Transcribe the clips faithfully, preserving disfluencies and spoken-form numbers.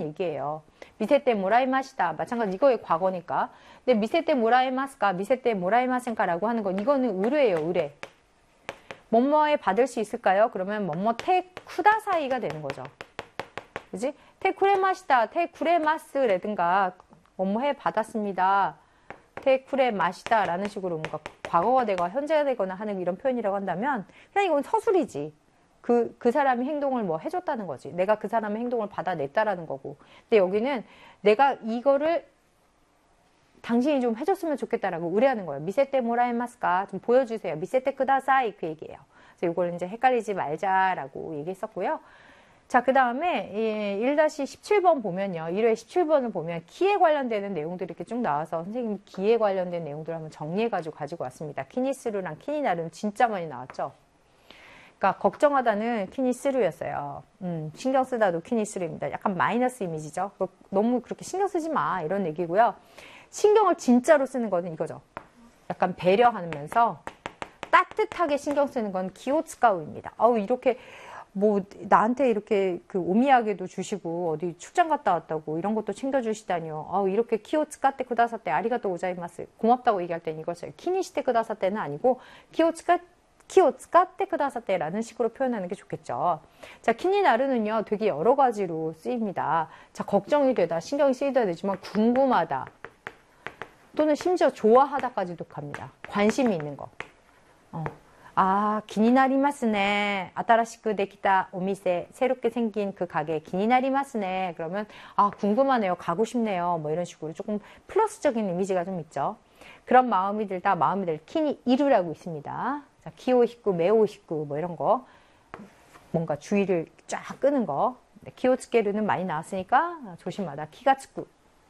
얘기예요. 미세테 모라이마시다. 마찬가지 이거의 과거니까. 근데 미세테 모라이마스까? 미세테 모라이마센까라고 하는 건 이거는 의뢰예요. 의뢰. 뭐뭐에 받을 수 있을까요? 그러면 뭐뭐 테 쿠다사이가 되는 거죠. 그지? 테 쿠레마시다. 테 쿠레마스라든가 뭐뭐해 받았습니다. 테 쿠레마시다 라는 식으로 뭔가 과거가 되거나 현재가 되거나 하는 이런 표현이라고 한다면 그냥 이건 서술이지. 그, 그 사람이 행동을 뭐 해줬다는 거지. 내가 그 사람의 행동을 받아냈다라는 거고. 근데 여기는 내가 이거를 당신이 좀 해줬으면 좋겠다라고 의뢰하는 거예요. 미세테 모라이마스까? 좀 보여주세요. 미세테 쿠다사이 그 얘기예요. 그래서 이걸 이제 헷갈리지 말자라고 얘기했었고요. 자, 그 다음에 일 십칠 번 보면요. 일 회 십칠 번을 보면 키에 관련되는 내용들이 이렇게 쭉 나와서 선생님이 키에 관련된 내용들을 한번 정리해가지고 가지고 왔습니다. 키니스루랑 키니나루는 진짜 많이 나왔죠. 그러니까 걱정하다는 키니스루였어요. 음, 신경 쓰다도 키니스루입니다. 약간 마이너스 이미지죠. 너무 그렇게 신경 쓰지 마 이런 얘기고요. 신경을 진짜로 쓰는 거는 이거죠. 약간 배려하면서 따뜻하게 신경 쓰는 건 기오츠카우입니다. 아우 이렇게 뭐 나한테 이렇게 그 오미야게도 주시고 어디 출장 갔다 왔다고 이런 것도 챙겨주시다니요. 아우 이렇게 키오츠카테 쿠다사테 아리가또 고자이마스 고맙다고 얘기할 때는 이것을 키니시테 쿠다사테는 아니고 키오츠카 키오츠카테 쿠다사테라는 식으로 표현하는 게 좋겠죠. 자, 키니나르는요 되게 여러 가지로 쓰입니다. 자, 걱정이 되다, 신경이 쓰이다 되지만 궁금하다 또는 심지어 좋아하다까지도 갑니다. 관심이 있는 거. 어. 아, 기니나리마스네. 아타라시쿠 데키타 오미세. 새롭게 생긴 그 가게 기니나리마스네. 그러면 아, 궁금하네요. 가고 싶네요. 뭐 이런 식으로 조금 플러스적인 이미지가 좀 있죠. 그런 마음이 들다, 마음이 들 키니 이루라고 있습니다. 자, 키오히쿠, 메오히쿠 뭐 이런 거. 뭔가 주의를 쫙 끄는 거. 네, 키오츠케루는 많이 나왔으니까 조심하다. 키가츠쿠.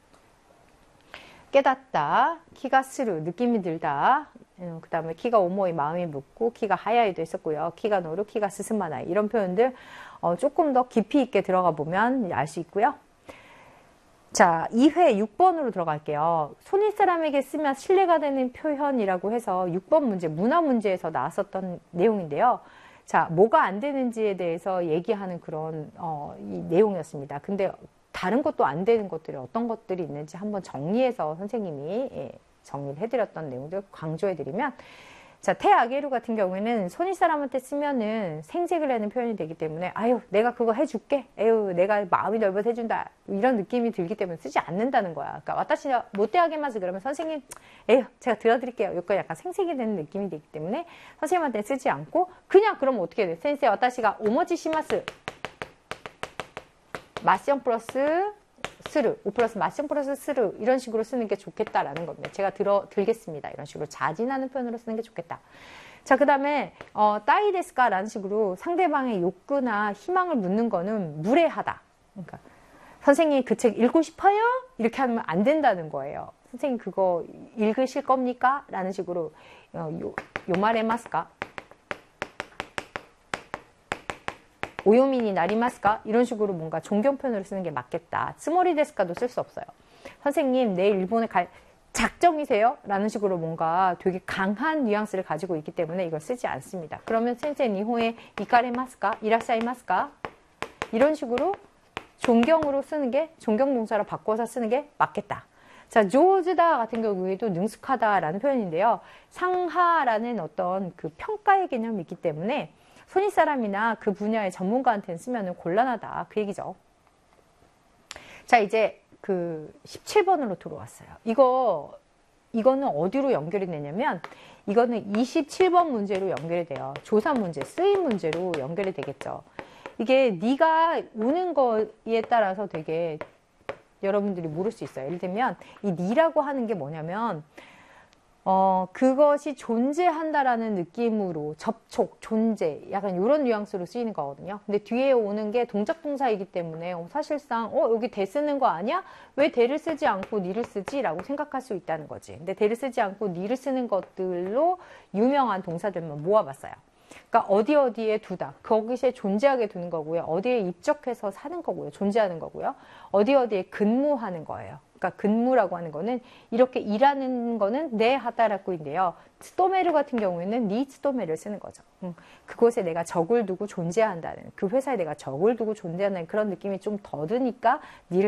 깨닫다, 키가 스루, 느낌이 들다, 그 다음에 키가 오모이, 마음이 묻고, 키가 하야이도 있었고요. 키가 노루, 키가 스스마나이 이런 표현들 어, 조금 더 깊이 있게 들어가 보면 알 수 있고요. 자, 이 회 육 번으로 들어갈게요. 손윗 사람에게 쓰면 신뢰가 되는 표현이라고 해서 육 번 문제, 문화 문제에서 나왔었던 내용인데요. 자, 뭐가 안 되는지에 대해서 얘기하는 그런 어, 이 내용이었습니다. 근데 다른 것도 안 되는 것들이 어떤 것들이 있는지 한번 정리해서 선생님이 예, 정리를 해드렸던 내용들 강조해드리면, 자, 태아게루 같은 경우에는 손윗 사람한테 쓰면은 생색을 내는 표현이 되기 때문에 아유 내가 그거 해줄게, 에휴 내가 마음이 넓어서 해준다 이런 느낌이 들기 때문에 쓰지 않는다는 거야. 그러니까 와타시가 못대하게마스 그러면 선생님 에휴 제가 들어드릴게요. 이거 약간 생색이 되는 느낌이 되기 때문에 선생님한테 쓰지 않고 그냥 그러면 어떻게 돼? 센세 와타시가 오모지시마스 마시형 플러스 스루, 오 플러스 마시형 플러스 스루 이런 식으로 쓰는 게 좋겠다라는 겁니다. 제가 들어 들겠습니다. 이런 식으로 자진하는 표현으로 쓰는 게 좋겠다. 자, 그 다음에 어, 따이 데스까 라는 식으로 상대방의 욕구나 희망을 묻는 거는 무례하다. 그러니까 선생님 그 책 읽고 싶어요? 이렇게 하면 안 된다는 거예요. 선생님 그거 읽으실 겁니까? 라는 식으로 어, 요, 요마레마스까? 오요미니 나리마스까? 이런 식으로 뭔가 존경 표현으로 쓰는 게 맞겠다. 스모리 데스까도 쓸 수 없어요. 선생님 내일 일본에 갈 작정이세요? 라는 식으로 뭔가 되게 강한 뉘앙스를 가지고 있기 때문에 이걸 쓰지 않습니다. 그러면 센세 니호에 이카레마스까? 이라샤이마스까? 이런 식으로 존경으로 쓰는 게 존경 동사로 바꿔서 쓰는 게 맞겠다. 자, 조즈다 같은 경우에도 능숙하다라는 표현인데요. 상하라는 어떤 그 평가의 개념이 있기 때문에 손윗 사람이나 그 분야의 전문가한테는 쓰면 곤란하다. 그 얘기죠. 자, 이제 그 십칠 번으로 들어왔어요. 이거, 이거는 어디로 연결이 되냐면, 이거는 이십칠 번 문제로 연결이 돼요. 조사 문제, 쓰임 문제로 연결이 되겠죠. 이게 네가 오는 거에 따라서 되게 여러분들이 모를 수 있어요. 예를 들면, 이 니라고 하는 게 뭐냐면, 어, 그것이 존재한다라는 느낌으로 접촉, 존재, 약간 이런 뉘앙스로 쓰이는 거거든요. 근데 뒤에 오는 게 동작 동사이기 때문에 어, 사실상 어, 여기 대 쓰는 거 아니야? 왜 대를 쓰지 않고 니를 쓰지? 라고 생각할 수 있다는 거지. 근데 대를 쓰지 않고 니를 쓰는 것들로 유명한 동사들만 모아봤어요. 그러니까 어디 어디에 두다, 거기에 존재하게 두는 거고요. 어디에 입적해서 사는 거고요. 존재하는 거고요. 어디 어디에 근무하는 거예요. 그러니까 근무라고 하는 거는 이렇게 일하는 거는 내 하다라쿠인데요. 스토메르 같은 경우에는 니 스토메를 쓰는 거죠. 음, 그곳에 내가 적을 두고 존재한다는, 그 회사에 내가 적을 두고 존재한다는 그런 느낌이 좀 더 드니까 니를